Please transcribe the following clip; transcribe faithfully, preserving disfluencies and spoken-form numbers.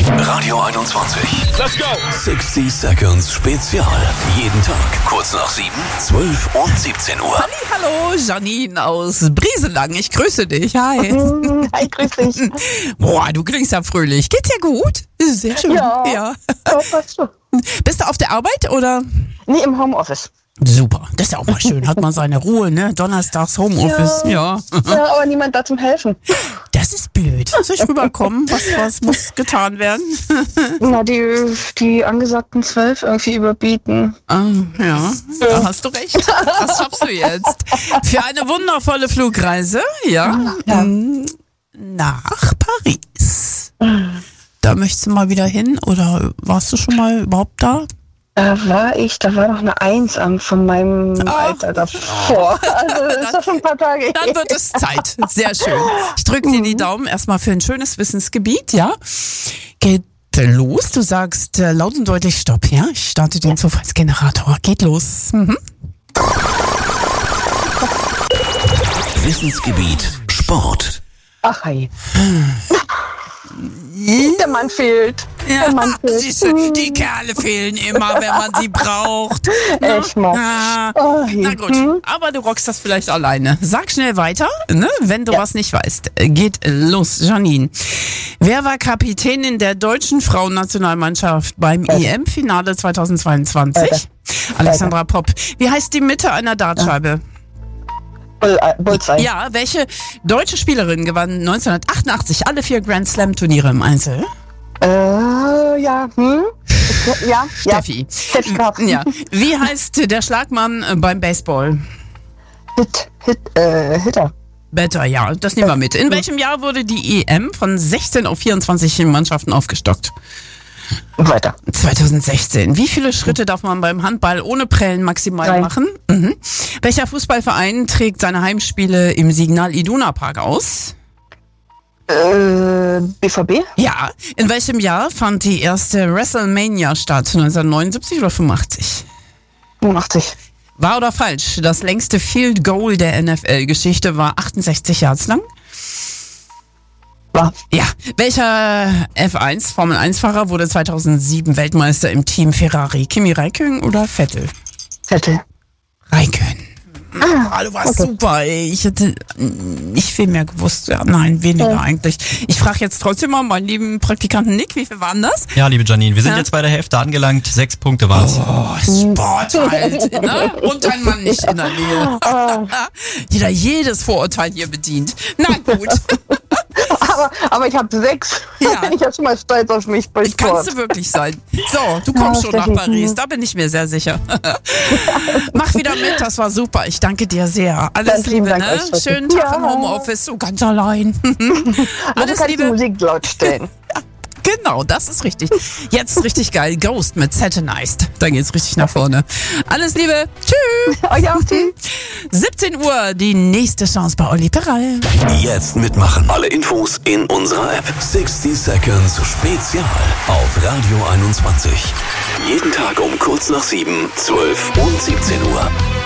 Radio einundzwanzig. Let's go! sechzig Seconds Spezial. Jeden Tag kurz nach sieben, zwölf und siebzehn Uhr. Hallo, Janine aus Brieselang. Ich grüße dich. Hi. Hi, grüß dich. Boah, du klingst ja fröhlich. Geht's dir gut? Sehr schön. Ja. ja. Oh, weißt du. Bist du auf der Arbeit oder? Nee, im Homeoffice. Super. Das ist ja auch mal schön. Hat man seine Ruhe, ne? Donnerstags Homeoffice. Ja. Ja. Ja, aber niemand da zum Helfen. Das ist blöd. Soll ich rüberkommen? Was, was muss getan werden? Na, die, die angesagten zwölf irgendwie überbieten. Ah, ja, da hast du recht. Das schaffst du jetzt. Für eine wundervolle Flugreise, ja, Ja. m, nach Paris. Da möchtest du mal wieder hin oder warst du schon mal überhaupt da? Da war ich, da war noch eine Eins am von meinem Ach. Alter davor. Also ist doch schon ein paar Tage Dann her. wird es Zeit. Sehr schön. Ich drücke dir die Daumen erstmal für ein schönes Wissensgebiet, ja? Geht los. Du sagst äh, laut und deutlich Stopp, ja? Ich starte den Zufallsgenerator. Geht los. Mhm. Wissensgebiet Sport. Ach, hey. Der Mann fehlt. Ja, Der Mann fehlt. siehst du, die Kerle fehlen immer, wenn man sie braucht. Ne? Echt mal. Ah, Oh, hey. na gut, aber du rockst das vielleicht alleine. Sag schnell weiter, ne, wenn du Ja. was nicht weißt. Geht los, Janine. Wer war Kapitänin der deutschen Frauennationalmannschaft beim E M-Finale zweitausendzweiundzwanzig? Weiter. Alexandra Popp. Wie heißt die Mitte einer Dartscheibe? Bull, äh, Bullseye. Ja, welche deutsche Spielerin gewann neunzehnhundertachtundachtzig alle vier Grand Slam-Turniere im Einzel? Äh, ja, hm? Ich- Ja, ja. Steffi. Steffi Graf. Ja. Wie heißt der Schlagmann äh, beim Baseball? Hit, Hit, äh, Hitter. Better, ja, das nehmen wir mit. In welchem Jahr wurde die E M von sechzehn auf vierundzwanzig Mannschaften aufgestockt? Weiter. zweitausendsechzehn. Wie viele Schritte darf man beim Handball ohne Prellen maximal Drei. machen? Mhm. Welcher Fußballverein trägt seine Heimspiele im Signal Iduna Park aus? Äh, B V B? Ja. In welchem Jahr fand die erste WrestleMania statt? neunzehnhundertneunundsiebzig oder fünfundachtzig? fünfundachtzig. Wahr oder falsch? Das längste Field Goal der N F L-Geschichte war achtundsechzig Yards lang. War. Ja. Welcher F eins Formel eins Fahrer wurde zweitausendsieben Weltmeister im Team Ferrari? Kimi Räikkönen oder Vettel? Vettel. Räikkönen. Ah, du warst okay. super. Ey. Ich hätte nicht viel mehr gewusst. Ja, nein, weniger Ja. eigentlich. Ich frage jetzt trotzdem mal meinen lieben Praktikanten Nick, wie viel waren das? Ja, liebe Janine, wir sind Ja. jetzt bei der Hälfte angelangt. Sechs Punkte waren's. Oh, Sport halt, ne? Und ein Mann nicht in der Nähe. Jeder jedes Vorurteil hier bedient. Na gut. Aber, aber ich habe sechs. Ja. Ich habe schon mal stolz auf mich bei Kannst Sport. du wirklich sein. So, du kommst Ja, schon nach Steffi. Paris, da bin ich mir sehr sicher. Mach wieder mit, das war super. Ich danke dir sehr. Alles Ganz lieben Liebe, Dank ne? euch, Steffi. Schönen Tag Ja. im Homeoffice, so ganz allein. Also Alles kannst du Liebe. Musik laut stellen. Genau, das ist richtig. Jetzt richtig geil. Ghost mit Satanized. Dann geht's richtig nach vorne. Alles Liebe. Tschüss. Euch auch, tschüss. siebzehn Uhr, die nächste Chance bei Olli Peral. Jetzt mitmachen. Alle Infos in unserer App. sechzig Seconds Spezial auf Radio einundzwanzig. Jeden Tag um kurz nach sieben, zwölf und siebzehn Uhr.